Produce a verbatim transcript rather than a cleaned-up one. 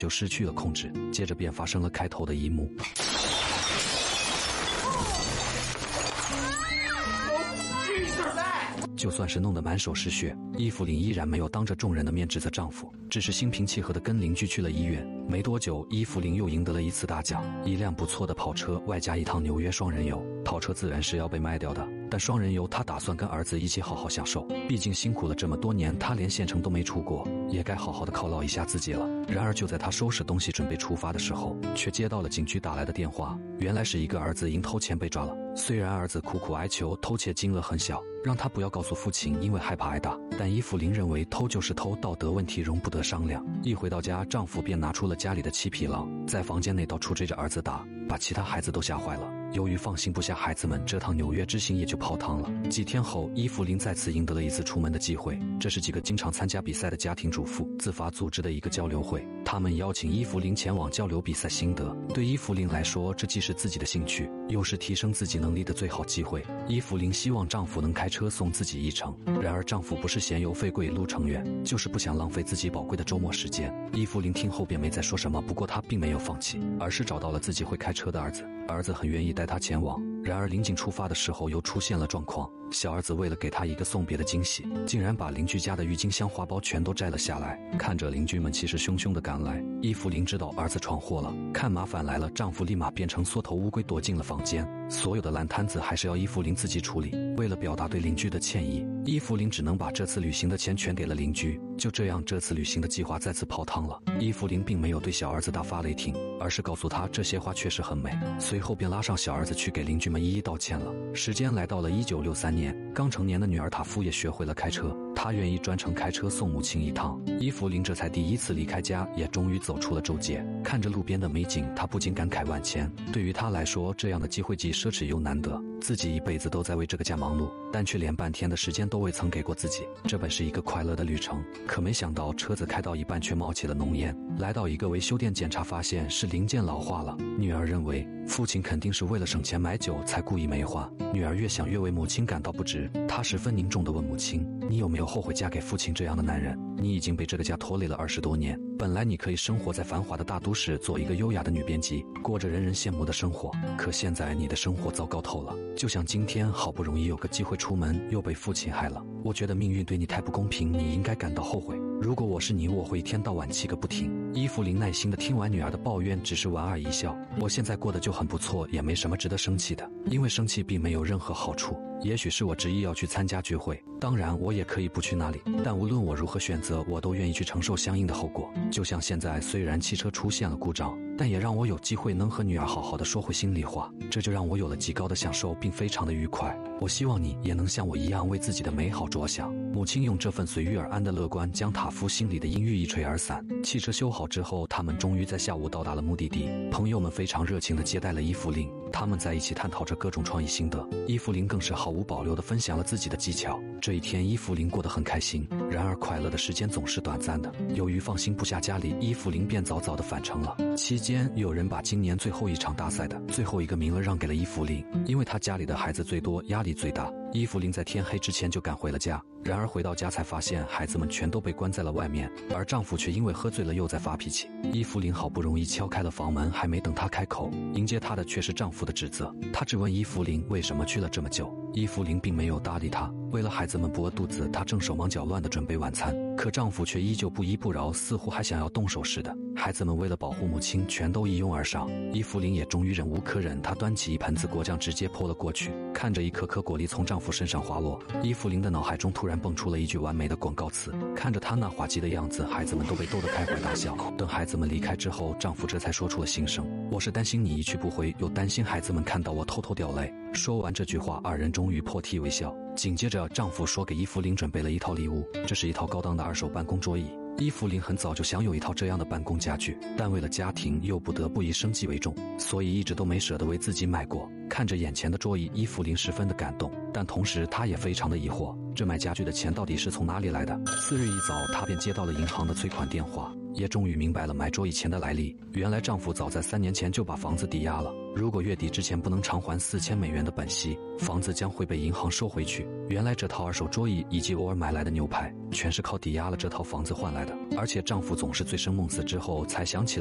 就失去了控制，接着便发生了开头的一幕。就算是弄得满手是血，伊芙琳依然没有当着众人的面指责丈夫，只是心平气和地跟邻居去了医院。没多久，伊芙琳又赢得了一次大奖，一辆不错的跑车，外加一趟纽约双人游。跑车自然是要被卖掉的，但双人游她打算跟儿子一起好好享受，毕竟辛苦了这么多年，她连县城都没出过，也该好好的犒劳一下自己了。然而就在她收拾东西准备出发的时候，却接到了警局打来的电话，原来是一个儿子因偷钱被抓了。虽然儿子苦苦哀求偷窃金额很小，让他不要告诉父亲，因为害怕挨打，但伊芙琳认为偷就是偷，道德问题容不得商量。一回到家，丈夫便拿出了家里的七匹狼，在房间内到处追着儿子打，把其他孩子都吓坏了。由于放心不下孩子们，这趟纽约之行也就泡汤了。几天后，伊芙琳再次赢得了一次出门的机会，这是几个经常参加比赛的家庭主妇自发组织的一个交流会，他们邀请伊芙琳前往交流比赛心得。对伊芙琳来说，这既是自己的兴趣，又是提升自己能力的最好机会。伊芙琳希望丈夫能开车送自己一程，然而丈夫不是嫌油费贵路程远，就是不想浪费自己宝贵的周末时间。伊芙琳听后便没再说什么，不过她并没有放弃，而是找到了自己会开车的儿子，儿子很愿意带她前往。然而临近出发的时候又出现了状况，小儿子为了给她一个送别的惊喜，竟然把邻居家的郁金香花苞全都摘了下来。看着邻居们气势汹汹地赶来，伊芙琳知道儿子闯祸了，看麻烦来了，丈夫立马变成缩头乌龟躲进了房间。所有的烂摊子还是要伊芙琳自己处理，为了表达对邻居的歉意，伊芙琳只能把这次旅行的钱全给了邻居。就这样，这次旅行的计划再次泡汤了。伊芙琳并没有对小儿子大发雷霆，而是告诉他这些花确实很美，随后便拉上小儿子去给邻居们一一道歉了。时间来到了一九六三年，刚成年的女儿塔夫也学会了开车，她愿意专程开车送母亲一趟。伊芙琳这才第一次离开家，也终于走出了州界。看着路边的美景，她不禁感慨万千。对于她来说，这样的机会既奢侈又难得，自己一辈子都在为这个家忙碌，但却连半天的时间都未曾给过自己。这本是一个快乐的旅程，可没想到车子开到一半却冒起了浓烟。来到一个维修店检查，发现是零件老化了。女儿认为父亲肯定是为了省钱买酒才故意没换。女儿越想越为母亲感到不值，她十分凝重地问母亲：你有没有后悔嫁给父亲这样的男人？你已经被这个家拖累了二十多年，本来你可以生活在繁华的大都市，做一个优雅的女编辑，过着人人羡慕的生活，可现在你的生活糟糕透了。就像今天好不容易有个机会出门，又被父亲害了。我觉得命运对你太不公平，你应该感到后悔。如果我是你，我会一天到晚气个不停。伊芙琳耐心地听完女儿的抱怨，只是莞尔一笑。我现在过得就很不错，也没什么值得生气的，因为生气并没有任何好处。也许是我执意要去参加聚会，当然我也可以不去那里，但无论我如何选择，我都愿意去承受相应的后果。就像现在，虽然汽车出现了故障，但也让我有机会能和女儿好好的说回心里话，这就让我有了极高的享受，并非常的愉快。我希望你也能像我一样为自己的美好着想。母亲用这份随遇而安的乐观，将塔夫心里的阴郁一吹而散。汽车修好之后，他们终于在下午到达了目的地。朋友们非常热情地接待了伊芙琳，他们在一起探讨着各种创意心得，伊芙琳更是毫无保留地分享了自己的技巧。这一天，伊芙琳过得很开心，然而快乐的时间总是短暂的。由于放心不下家里，伊芙琳便早早地返程了。期间，有人把今年最后一场大赛的最后一个名额让给了伊芙琳，因为她家里的孩子最多，压力最大。伊芙琳在天黑之前就赶回了家，然而回到家才发现孩子们全都被关在了外面，而丈夫却因为喝醉了又在发脾气。伊芙琳好不容易敲开了房门，还没等她开口，迎接她的却是丈夫的指责。她质问伊芙琳为什么去了这么久，伊芙琳并没有搭理她。为了孩子们不饿肚子，她正手忙脚乱地准备晚餐，可丈夫却依旧不依不饶，似乎还想要动手似的。孩子们为了保护母亲，全都一拥而上。伊芙琳也终于忍无可忍，她端起一盆子果酱直接泼了过去。看着一颗颗果粒从丈夫身上滑落，伊芙琳的脑海中突然蹦出了一句完美的广告词。看着她那滑稽的样子，孩子们都被逗得开怀大笑。等孩子们离开之后，丈夫这才说出了心声：我是担心你一去不回，又担心孩子们看到我偷偷掉泪。说完这句话，二人终于破涕为笑。紧接着，丈夫说给伊芙琳准备了一套礼物，这是一套高档的二手办公桌椅。伊芙琳很早就想有一套这样的办公家具，但为了家庭又不得不以生计为重，所以一直都没舍得为自己买过。看着眼前的桌椅，伊芙琳十分的感动，但同时她也非常的疑惑，这买家具的钱到底是从哪里来的？次日一早，她便接到了银行的催款电话， 也终于明白了买桌椅钱的来历。原来丈夫早在三年前就把房子抵押了，如果月底之前不能偿还四千美元的本息，房子将会被银行收回去。原来这套二手桌椅以及偶尔买来的牛排，全是靠抵押了这套房子换来的。而且丈夫总是醉生梦死之后才想起来